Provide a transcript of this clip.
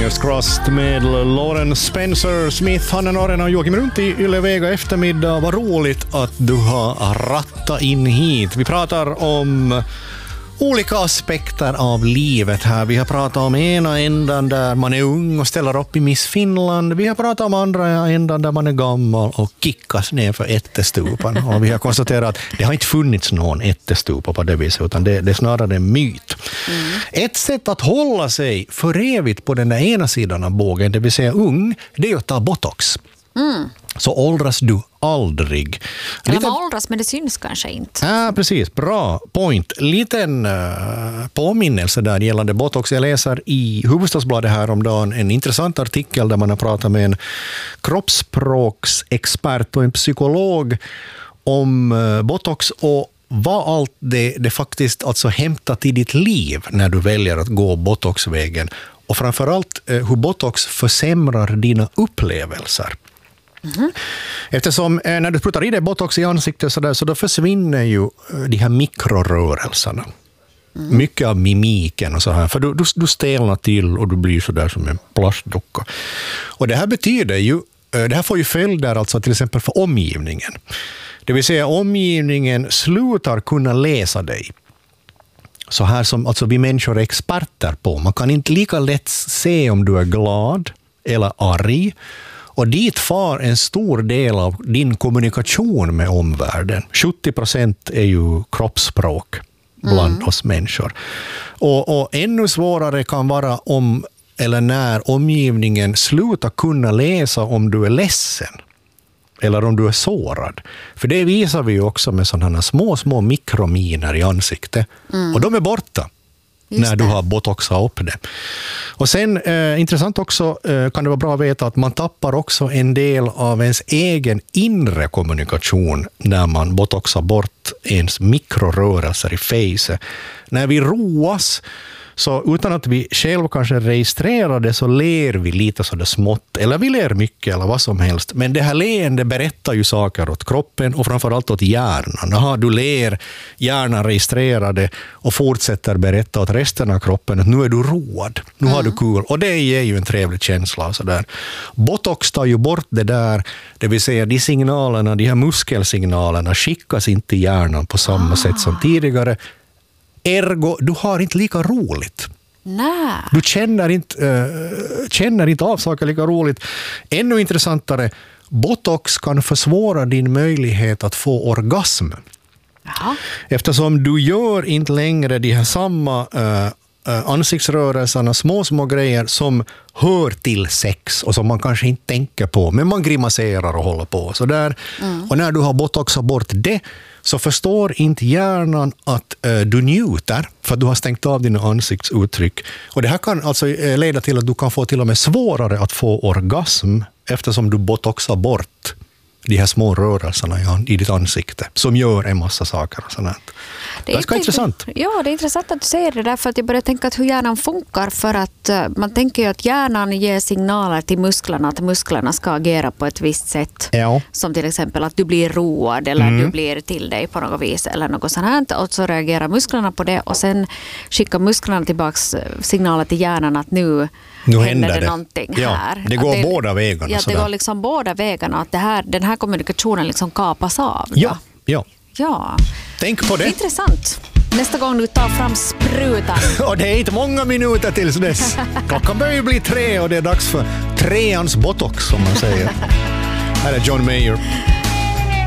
Fingers Crossed med Lauren Spencer Smith. Hanna Norren och Joakim runt i Ylevega eftermiddag. Vad roligt att du har rattat in hit. Vi pratar om olika aspekter av livet här. Vi har pratat om ena ändan där man är ung och ställer upp i Miss Finland. Vi har pratat om andra ändan där man är gammal och kickas ner för ättestupan. Och vi har konstaterat att det har inte funnits någon ättestupa på det viset, utan det är snarare en myt. Ett sätt att hålla sig för evigt på den där ena sidan av bågen, det vill säga ung, det är att ta botox. Så åldras du aldrig. Eller man åldras, men det syns kanske inte. Ja, precis. Bra point. Liten påminnelse där gällande botox. Jag läser i Hufvudstadsbladet häromdagen en intressant artikel där man har pratat med en kroppsspråksexpert och en psykolog om botox och vad allt det faktiskt alltså hämtat i ditt liv när du väljer att gå botoxvägen. Och framförallt hur botox försämrar dina upplevelser. Eftersom när du puttar i dig botox i ansiktet så då försvinner ju de här mikrorörelserna. Mycket av mimiken och så här. För du stelnar till och du blir så där som en plastdocka. Och det här betyder ju, det här får ju följder alltså till exempel för omgivningen. Det vill säga omgivningen slutar kunna läsa dig. Så här som alltså vi människor är experter på. Man kan inte lika lätt se om du är glad eller arg. Och dit far en stor del av din kommunikation med omvärlden. 70% är ju kroppsspråk bland oss människor. Och ännu svårare kan vara om eller när omgivningen slutar kunna läsa om du är ledsen. Eller om du är sårad. För det visar vi ju också med sådana små mikrominer i ansiktet. Och de är borta. Just när du har botoxat upp det. Och sen, intressant också, kan det vara bra att veta att man tappar också en del av ens egen inre kommunikation när man botoxar bort ens mikrorörelser i face. När vi roas, så utan att vi själv kanske registrerar det så ler vi lite så där smått. Eller vi ler mycket eller vad som helst. Men det här leende berättar ju saker åt kroppen och framförallt åt hjärnan. Aha, du ler, hjärnan registrerar det och fortsätter berätta åt resten av kroppen att nu är du road. Nu har du kul. Och det ger ju en trevlig känsla. Så där. Botox tar ju bort det där. Det vill säga de signalerna, de här muskelsignalerna skickas inte i hjärnan på samma sätt som tidigare. Ergo, du har inte lika roligt. Nej. Du känner inte av saker lika roligt. Ännu intressantare, botox kan försvåra din möjlighet att få orgasm. Jaha. Eftersom du gör inte längre de här samma ansiktsrörelserna, små grejer som hör till sex och som man kanske inte tänker på, men man grimaserar och håller på så där. Och när du har botoxat bort det så förstår inte hjärnan att du njuter för att du har stängt av dina ansiktsuttryck. Och det här kan alltså leda till att du kan få till och med svårare att få orgasm eftersom du botoxar bort de här små rörelserna i ditt ansikte som gör en massa saker och sånt. Det är ganska intressant. Ja, det är intressant att du säger det där för att jag börjar tänka att hur hjärnan funkar för att man tänker ju att hjärnan ger signaler till musklerna att musklerna ska agera på ett visst sätt. Ja. Som till exempel att du blir road eller du blir till dig på något vis eller något sånt här. Och så reagerar musklerna på det och sen skickar musklerna tillbaks signaler till hjärnan att nu händer det någonting här. Det går båda vägarna. Ja, det går liksom båda vägarna att den här kommunikationen liksom kapas av. Ja. Tänk på det. Intressant. Nästa gång du tar fram sprutan. Och det är inte många minuter tills dess. Klockan börjar bli 3 och det är dags för 3ans botox som man säger. Här är John Mayer.